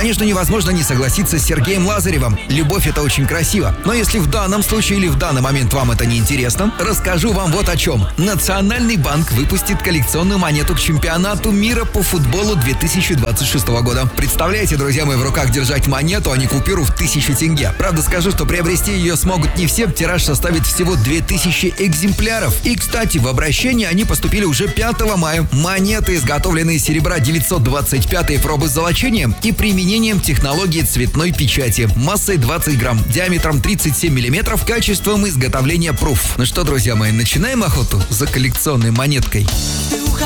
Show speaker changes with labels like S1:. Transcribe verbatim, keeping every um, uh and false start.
S1: Конечно, невозможно не согласиться с Сергеем Лазаревым. Любовь — это очень красиво. Но если в данном случае или в данный момент вам это не интересно, расскажу вам вот о чем. Национальный банк выпустит коллекционную монету к чемпионату мира по футболу две тысячи двадцать шестого года. Представляете, друзья мои, в руках держать монету, а не купюру в тысячу тенге. Правда, скажу, что приобрести ее смогут не все. Тираж составит всего две тысячи экземпляров. И, кстати, в обращение они поступили уже пятого мая. Монеты изготовлены из серебра девятьсот двадцать пятой пробы с золочением и применением технологии цветной печати. Массой двадцать грамм, диаметром тридцать семь миллиметров, качеством изготовления пруф. Ну что, друзья мои, начинаем охоту за коллекционной монеткой?